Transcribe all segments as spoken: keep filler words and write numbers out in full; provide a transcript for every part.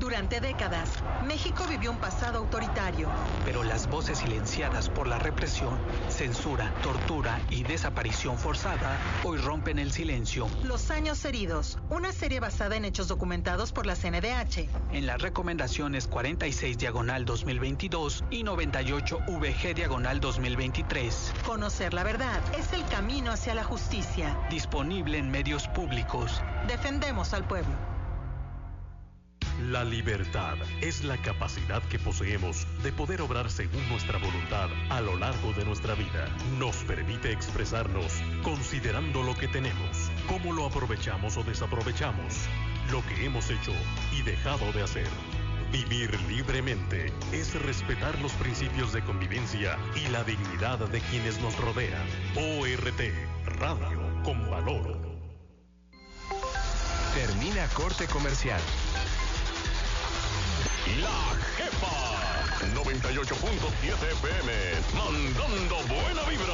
Durante décadas, México vivió un pasado autoritario. Pero las voces silenciadas por la represión, censura, tortura y desaparición forzada hoy rompen el silencio. Los años heridos, una serie basada en hechos documentados por la C N D H. En las recomendaciones cuarenta y seis diagonal dos mil veintidós y noventa y ocho V G diagonal dos mil veintitrés. Conocer la verdad es el camino hacia la justicia. Disponible en medios públicos. Defendemos al pueblo. La libertad es la capacidad que poseemos de poder obrar según nuestra voluntad a lo largo de nuestra vida. Nos permite expresarnos considerando lo que tenemos, cómo lo aprovechamos o desaprovechamos, lo que hemos hecho y dejado de hacer. Vivir libremente es respetar los principios de convivencia y la dignidad de quienes nos rodean. O R T, Radio con Valor. Termina corte comercial. La Jefa noventa y ocho punto siete F M, mandando buena vibra.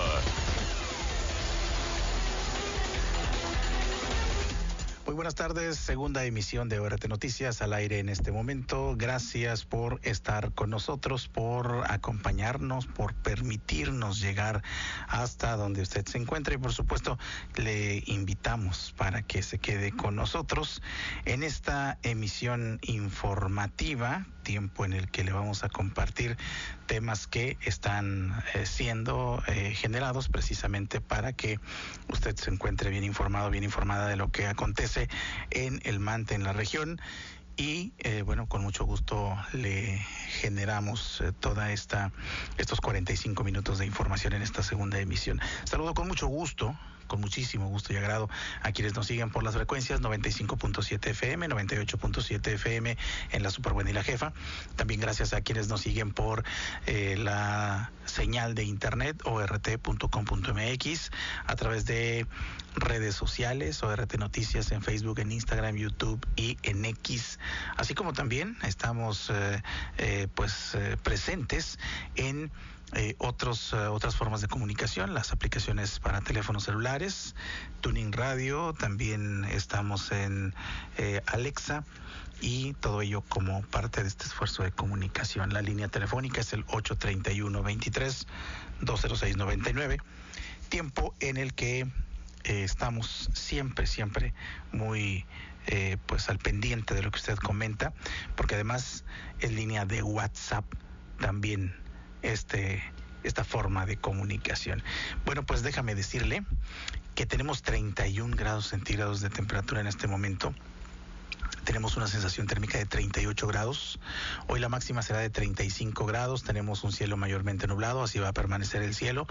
Muy buenas tardes, segunda emisión de O R T Noticias al aire en este momento. Gracias por estar con nosotros, por acompañarnos, por permitirnos llegar hasta donde usted se encuentra y por supuesto le invitamos para que se quede con nosotros en esta emisión informativa, tiempo en el que le vamos a compartir temas que están eh, siendo eh, generados precisamente para que usted se encuentre bien informado, bien informada de lo que acontece en el Mante, en la región. Y eh, bueno, con mucho gusto le generamos eh, toda esta estos cuarenta y cinco minutos de información en esta segunda emisión. Saludo con mucho gusto, con muchísimo gusto y agrado a quienes nos siguen por las frecuencias noventa y cinco punto siete F M, noventa y ocho punto siete F M en la Superbuena y la Jefa. También gracias a quienes nos siguen por eh, la señal de internet o r t punto com punto m x, a través de redes sociales, O R T Noticias en Facebook, en Instagram, YouTube y en X, así como también estamos eh, eh, pues eh, presentes en Eh, otros, uh, otras formas de comunicación, las aplicaciones para teléfonos celulares, Tuning Radio, también estamos en eh, Alexa y todo ello como parte de este esfuerzo de comunicación. La línea telefónica es el ocho treinta y uno veintitrés dos cero seis noventa y nueve, tiempo en el que eh, estamos siempre, siempre muy eh, pues al pendiente de lo que usted comenta, porque además en línea de WhatsApp también este esta forma de comunicación. Bueno, pues déjame decirle que tenemos treinta y un grados centígrados de temperatura en este momento. Tenemos una sensación térmica de treinta y ocho grados. Hoy la máxima será de treinta y cinco grados. Tenemos un cielo mayormente nublado, así va a permanecer el cielo.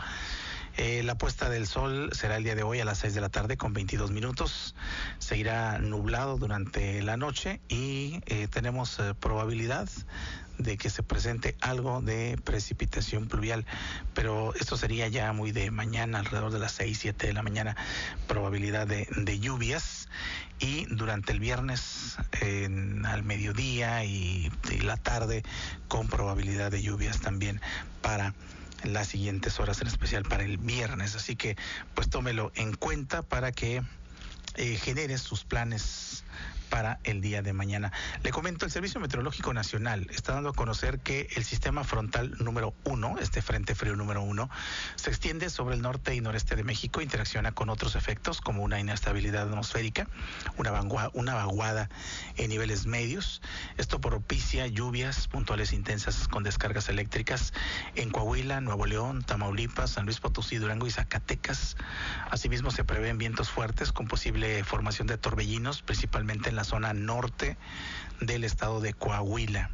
Eh, la puesta del sol será el día de hoy a las seis de la tarde con veintidós minutos. Seguirá nublado durante la noche y eh, tenemos eh, probabilidad de que se presente algo de precipitación pluvial, pero esto sería ya muy de mañana, alrededor de las seis, siete de la mañana, probabilidad de, de lluvias, y durante el viernes en, al mediodía y, y la tarde con probabilidad de lluvias también para las siguientes horas, en especial para el viernes, así que pues tómelo en cuenta para que eh, genere sus planes para el día de mañana. Le comento, el Servicio Meteorológico Nacional está dando a conocer que el sistema frontal número uno, este frente frío número uno, se extiende sobre el norte y noreste de México, interacciona con otros efectos como una inestabilidad atmosférica, una, vaguada, una vaguada en niveles medios. Esto propicia lluvias puntuales intensas con descargas eléctricas en Coahuila, Nuevo León, Tamaulipas, San Luis Potosí, Durango y Zacatecas. Asimismo, se prevén vientos fuertes con posible formación de torbellinos, principalmente en la zona norte del estado de Coahuila.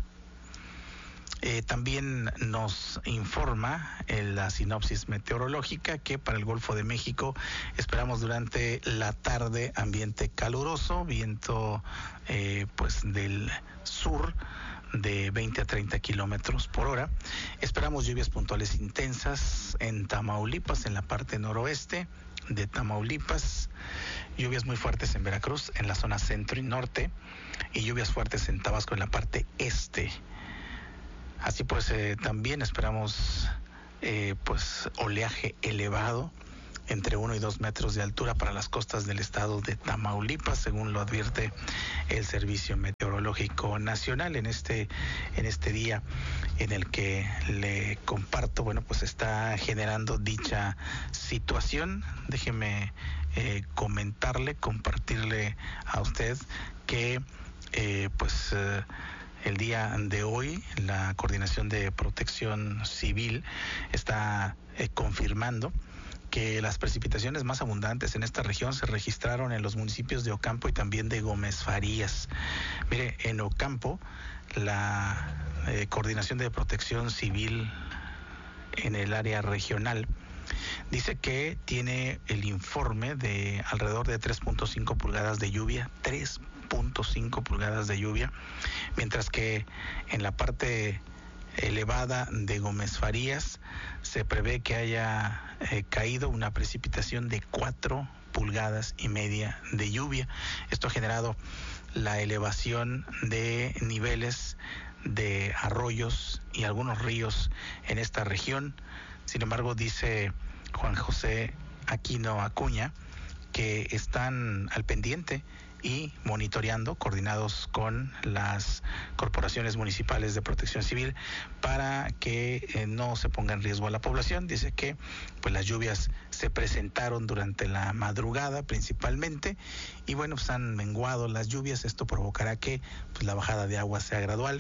Eh, también nos informa en la sinopsis meteorológica que para el Golfo de México esperamos durante la tarde ambiente caluroso, viento eh, pues del sur de veinte a treinta kilómetros por hora. Esperamos lluvias puntuales intensas en Tamaulipas, en la parte noroeste de Tamaulipas, lluvias muy fuertes en Veracruz, en la zona centro y norte, y lluvias fuertes en Tabasco, en la parte este. Así pues, eh, también esperamos eh, pues oleaje elevado entre uno y dos metros de altura para las costas del estado de Tamaulipas, según lo advierte el Servicio Meteorológico Nacional. En este, en este día en el que le comparto, bueno, pues está generando dicha situación. Déjeme eh, comentarle, compartirle a usted que eh, pues eh, el día de hoy la Coordinación de Protección Civil está eh, confirmando que las precipitaciones más abundantes en esta región se registraron en los municipios de Ocampo y también de Gómez Farías. Mire, en Ocampo, la eh, Coordinación de Protección Civil en el área regional dice que tiene el informe de alrededor de tres punto cinco pulgadas de lluvia, tres punto cinco pulgadas de lluvia, mientras que en la parte elevada de Gómez Farías se prevé que haya eh, caído una precipitación de cuatro pulgadas y media de lluvia. Esto ha generado la elevación de niveles de arroyos y algunos ríos en esta región. Sin embargo, dice Juan José Aquino Acuña que están al pendiente y monitoreando, coordinados con las corporaciones municipales de protección civil, para que eh, no se ponga en riesgo a la población. Dice que pues las lluvias se presentaron durante la madrugada principalmente y bueno, pues han menguado las lluvias. Esto provocará que pues la bajada de agua sea gradual.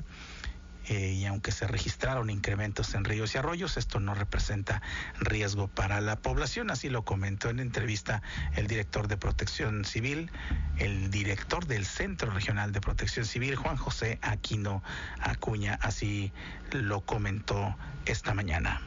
Eh, y aunque se registraron incrementos en ríos y arroyos, esto no representa riesgo para la población. Así lo comentó en entrevista el director de Protección Civil, el director del Centro Regional de Protección Civil, Juan José Aquino Acuña. Así lo comentó esta mañana.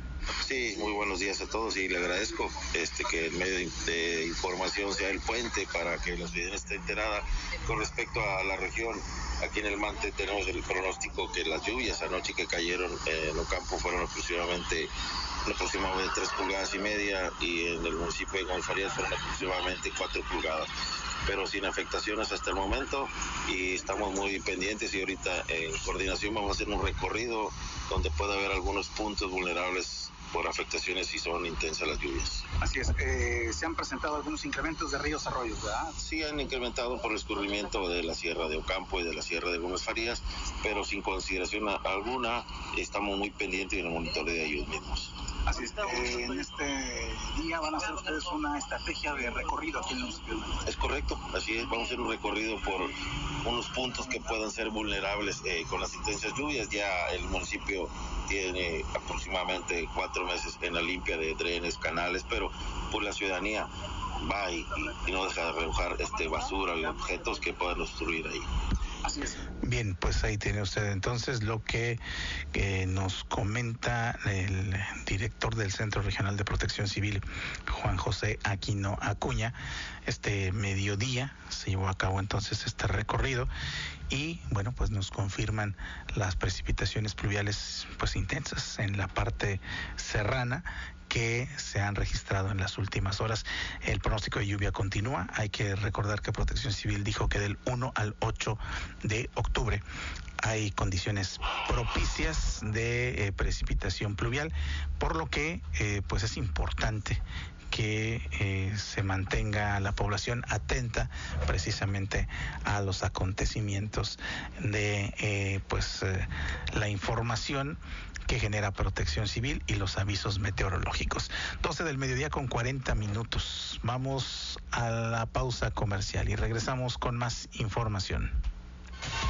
Sí, muy buenos días a todos y le agradezco este que el medio de información sea el puente para que la ciudadanía esté enterada con respecto a la región. Aquí en el Mante tenemos el pronóstico que las lluvias anoche que cayeron en Ocampo fueron aproximadamente aproximadamente tres pulgadas y media y en el municipio de Gómez Farías fueron aproximadamente cuatro pulgadas, pero sin afectaciones hasta el momento y estamos muy pendientes y ahorita en coordinación vamos a hacer un recorrido donde pueda haber algunos puntos vulnerables por afectaciones si son intensas las lluvias. Así es, eh, se han presentado algunos incrementos de ríos arroyos, ¿verdad? Sí, han incrementado por el escurrimiento de la Sierra de Ocampo y de la Sierra de Gómez Farías, pero sin consideración alguna, estamos muy pendientes en el monitoreo de ellos mismos. Así es, eh, en este día van a hacer ustedes una estrategia de recorrido aquí en el municipio. Es correcto, así es, vamos a hacer un recorrido por unos puntos que puedan ser vulnerables eh, con las intensas lluvias. Ya el municipio tiene aproximadamente cuatro meses en la limpia de drenes, canales, pero por la ciudadanía va y, y no deja de arrojar este, basura y objetos que puedan obstruir ahí. Así es. Bien, pues ahí tiene usted entonces lo que eh, nos comenta el director del Centro Regional de Protección Civil, Juan José Aquino Acuña. Este mediodía se llevó a cabo entonces este recorrido y bueno, pues nos confirman las precipitaciones pluviales pues intensas en la parte serrana que se han registrado en las últimas horas. El pronóstico de lluvia continúa. Hay que recordar que Protección Civil dijo que del uno al ocho de octubre hay condiciones propicias de eh, precipitación pluvial, por lo que eh, pues es importante que eh, se mantenga la población atenta precisamente a los acontecimientos de eh, pues eh, la información que genera Protección Civil y los avisos meteorológicos. doce del mediodía con cuarenta minutos. Vamos a la pausa comercial y regresamos con más información.